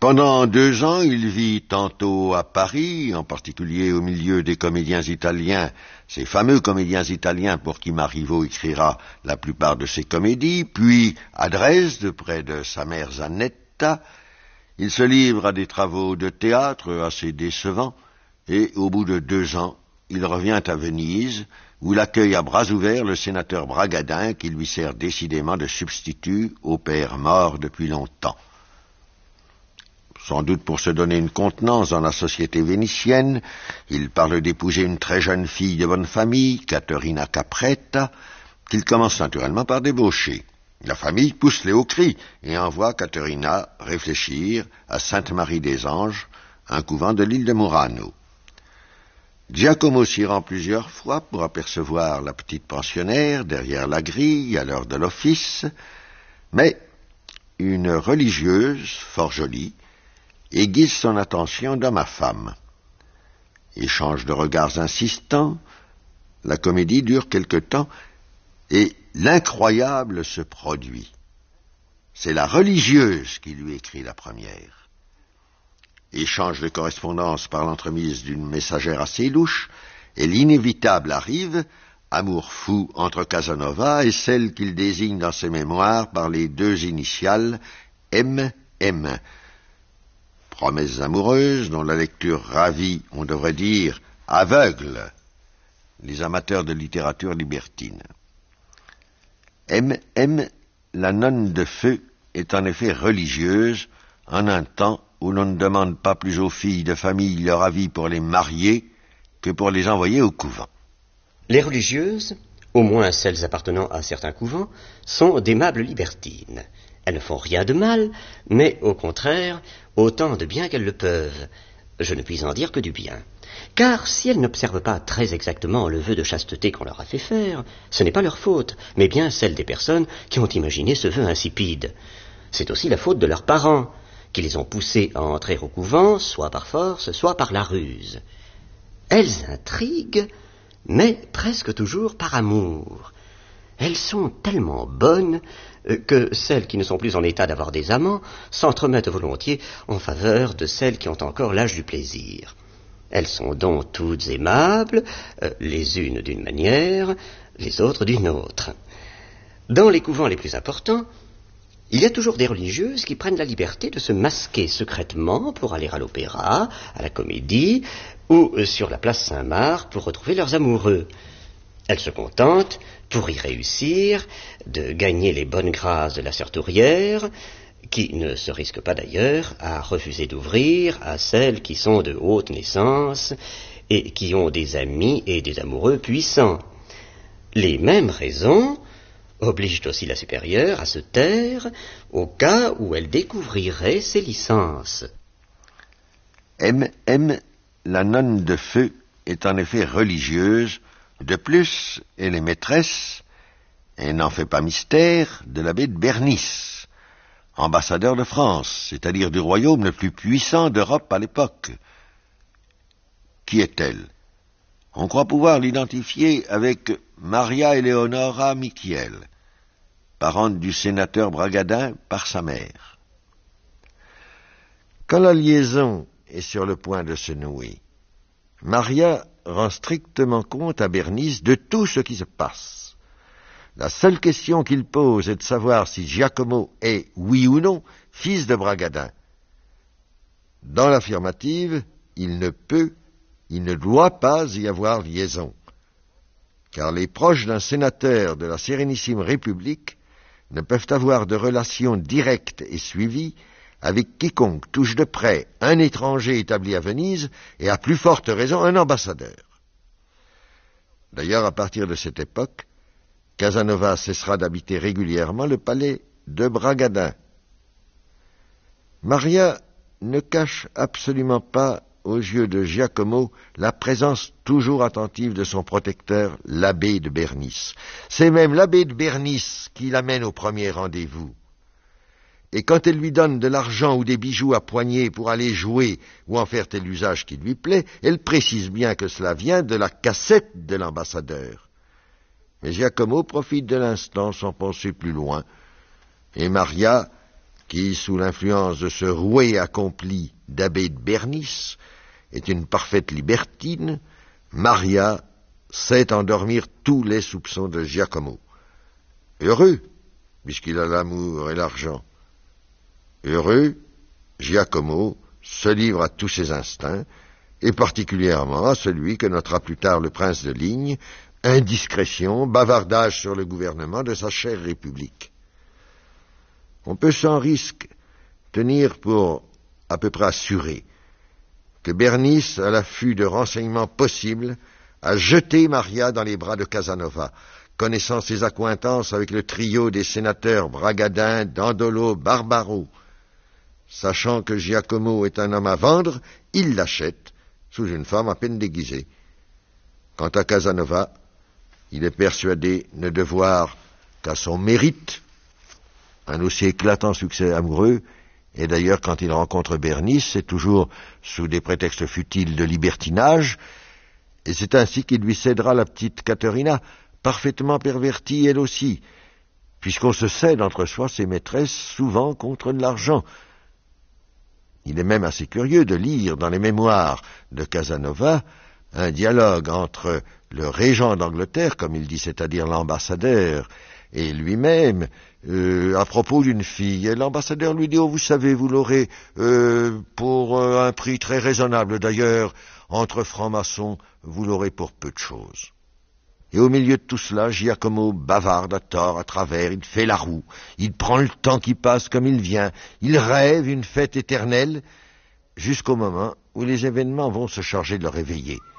Pendant 2 ans, il vit tantôt à Paris, en particulier au milieu des comédiens italiens, ces fameux comédiens italiens pour qui Marivaux écrira la plupart de ses comédies, puis à Dresde, près de sa mère Zanetta. Il se livre à des travaux de théâtre assez décevants, et au bout de 2 ans, il revient à Venise, où l'accueille à bras ouverts le sénateur Bragadin, qui lui sert décidément de substitut au père mort depuis longtemps. Sans doute pour se donner une contenance dans la société vénitienne, il parle d'épouser une très jeune fille de bonne famille, Caterina Capretta, qu'il commence naturellement par débaucher. La famille pousse les hauts cris et envoie Caterina réfléchir à Sainte-Marie-des-Anges, un couvent de l'île de Murano. Giacomo s'y rend plusieurs fois pour apercevoir la petite pensionnaire derrière la grille à l'heure de l'office, mais une religieuse, fort jolie, aiguise son attention d'homme à femme. Échange de regards insistants, la comédie dure quelque temps et l'incroyable se produit. C'est la religieuse qui lui écrit la première. Échange de correspondance par l'entremise d'une messagère assez louche, et l'inévitable arrive, amour fou entre Casanova et celle qu'il désigne dans ses mémoires par les 2 initiales M.M. Promesses amoureuses dont la lecture ravit, on devrait dire, aveugle, les amateurs de littérature libertine. M.M., la nonne de feu, est en effet religieuse, en un temps où l'on ne demande pas plus aux filles de famille leur avis pour les marier que pour les envoyer au couvent. Les religieuses, au moins celles appartenant à certains couvents, sont d'aimables libertines. Elles ne font rien de mal, mais au contraire, autant de bien qu'elles le peuvent. Je ne puis en dire que du bien. Car si elles n'observent pas très exactement le vœu de chasteté qu'on leur a fait faire, ce n'est pas leur faute, mais bien celle des personnes qui ont imaginé ce vœu insipide. C'est aussi la faute de leurs parents, qui les ont poussées à entrer au couvent, soit par force, soit par la ruse. Elles intriguent, mais presque toujours par amour. Elles sont tellement bonnes que celles qui ne sont plus en état d'avoir des amants s'entremettent volontiers en faveur de celles qui ont encore l'âge du plaisir. Elles sont donc toutes aimables, les unes d'une manière, les autres d'une autre. Dans les couvents les plus importants, il y a toujours des religieuses qui prennent la liberté de se masquer secrètement pour aller à l'opéra, à la comédie, ou sur la place Saint-Marc pour retrouver leurs amoureux. Elles se contentent, pour y réussir, de gagner les bonnes grâces de la sertourière, qui ne se risque pas d'ailleurs à refuser d'ouvrir à celles qui sont de haute naissance et qui ont des amis et des amoureux puissants. Les mêmes raisons obligent aussi la supérieure à se taire au cas où elle découvrirait ses licences. M.M., la nonne de feu, est en effet religieuse. De plus, elle est maîtresse, et n'en fait pas mystère, de l'abbé de Bernis, ambassadeur de France, c'est-à-dire du royaume le plus puissant d'Europe à l'époque. Qui est-elle? On croit pouvoir l'identifier avec Maria Eleonora Michiel, parente du sénateur Bragadin par sa mère. Quand la liaison est sur le point de se nouer, Maria rend strictement compte à Bernis de tout ce qui se passe. La seule question qu'il pose est de savoir si Giacomo est, oui ou non, fils de Bragadin. Dans l'affirmative, il ne doit pas y avoir liaison, car les proches d'un sénateur de la Sérénissime République ne peuvent avoir de relations directes et suivies avec quiconque touche de près un étranger établi à Venise et à plus forte raison un ambassadeur. D'ailleurs, à partir de cette époque, Casanova cessera d'habiter régulièrement le palais de Bragadin. Maria ne cache absolument pas aux yeux de Giacomo la présence toujours attentive de son protecteur, l'abbé de Bernis. C'est même l'abbé de Bernis qui l'amène au premier rendez-vous. Et quand elle lui donne de l'argent ou des bijoux à poignée pour aller jouer ou en faire tel usage qui lui plaît, elle précise bien que cela vient de la cassette de l'ambassadeur. Mais Giacomo profite de l'instant sans penser plus loin, et Maria qui, sous l'influence de ce roué accompli d'abbé de Bernice, est une parfaite libertine, Maria sait endormir tous les soupçons de Giacomo. Heureux, puisqu'il a l'amour et l'argent. Heureux, Giacomo se livre à tous ses instincts, et particulièrement à celui que notera plus tard le prince de Ligne, indiscrétion, bavardage sur le gouvernement de sa chère République. On peut sans risque tenir pour à peu près assuré que Bernice, à l'affût de renseignements possibles, a jeté Maria dans les bras de Casanova, connaissant ses accointances avec le trio des sénateurs Bragadin, Dandolo, Barbaro. Sachant que Giacomo est un homme à vendre, il l'achète sous une forme à peine déguisée. Quant à Casanova, il est persuadé ne devoir qu'à son mérite un aussi éclatant succès amoureux, et d'ailleurs quand il rencontre Bernice, c'est toujours sous des prétextes futiles de libertinage, et c'est ainsi qu'il lui cédera la petite Caterina, parfaitement pervertie elle aussi, puisqu'on se cède entre soi ses maîtresses souvent contre de l'argent. Il est même assez curieux de lire dans les mémoires de Casanova un dialogue entre le régent d'Angleterre, comme il dit, c'est-à-dire l'ambassadeur, et lui-même, à propos d'une fille. Et l'ambassadeur lui dit « Oh, vous savez, vous l'aurez pour un prix très raisonnable. D'ailleurs, entre francs-maçons, vous l'aurez pour peu de choses. » Et au milieu de tout cela, Giacomo bavarde à tort, à travers, il fait la roue, il prend le temps qui passe comme il vient, il rêve une fête éternelle, jusqu'au moment où les événements vont se charger de le réveiller.